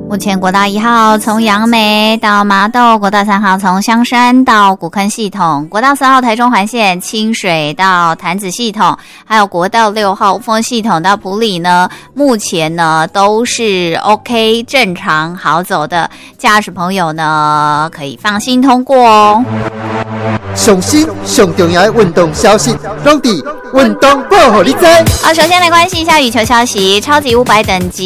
目前国道1号从杨梅到麻豆，国道3号从香山到古坑系统，国道4号台中环线清水到潭子系统，还有国道6号雾峰系统到埔里呢，目前呢都是 OK 正常好走的，驾驶朋友呢可以放心通过哦。 上新上重要的运动消息，拢伫运动报予你知。 好，首先来关心一下羽球消息，超级500等级